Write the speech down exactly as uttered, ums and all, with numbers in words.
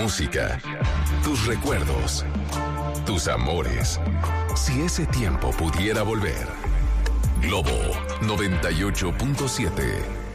música, tus recuerdos, tus amores. Si ese tiempo pudiera volver. Globo noventa y ocho punto siete.